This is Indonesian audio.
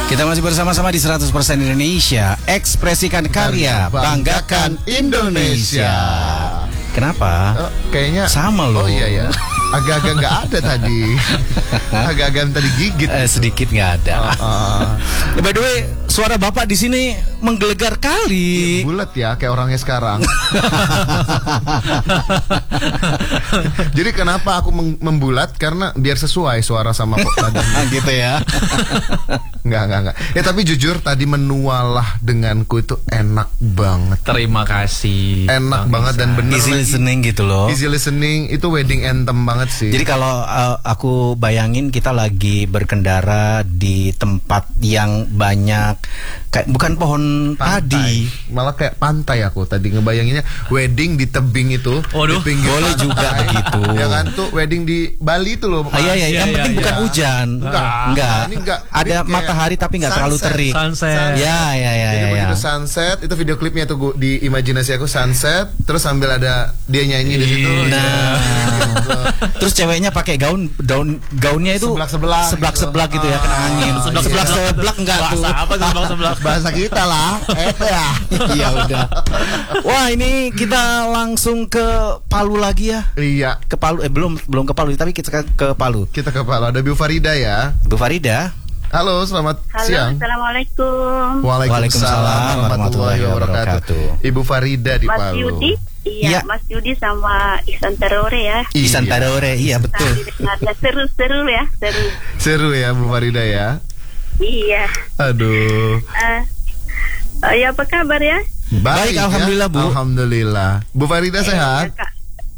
Kita masih bersama-sama di 100% Indonesia. Ekspresikan karya, banggakan Indonesia. Kenapa? Kayaknya sama loh. Oh iya ya. Agak-agak nggak ada tadi. Agak-agak tadi gigit. Sedikit nggak ada. By the way, suara bapak di sini menggelegar kali. Bulat ya, kayak orangnya sekarang. Jadi kenapa aku membulat? Karena biar sesuai suara sama kok tadi. Gitu ya. Enggak. Ya tapi jujur tadi menualah denganku itu enak banget. Terima kasih. Enak Bang banget Isan. dan bener. Easy listening gitu loh. Easy listening itu wedding anthem banget sih. Jadi kalau aku bayangin kita lagi berkendara di tempat yang banyak kayak bukan pohon padi, malah kayak pantai aku tadi ngebayanginnya wedding di tebing itu. Waduh, di pinggir boleh pantai. juga begitu. Ya kan tuh wedding di Bali itu loh. Iya, yang penting bukan hujan. Enggak. Ini enggak. Ada matahari tapi enggak terlalu terik. Sunset. Ya. Jadi begitu sunset itu video klipnya tuh di imajinasi aku sunset terus sambil ada dia nyanyi di situ. Terus ceweknya pakai gaunnya itu seblak gitu ya, kena angin. Seblak enggak tuh. Bahasa apa seblak? Bahasa kita lah. Ya. Iya udah. Wah, ini kita langsung ke Palu lagi ya. Iya. Ke Palu belum ke Palu tapi kita ke Palu. Kita ke Palu. Ada Bu Farida ya. Bu Farida. Halo, selamat siang. Assalamualaikum. Waalaikumsalam warahmatullahi wabarakatuh. Ibu Farida di Mas Palu. Yudi, iya, Mas Yudi sama Ihsan Tarore ya. Ihsan Tarore, iya betul. Seru ya. Seru ya Bu Farida ya. Iya. Aduh. Ya apa kabar ya? Baik, alhamdulillah Bu. Alhamdulillah. Bu Farida sehat? Ya, Kak.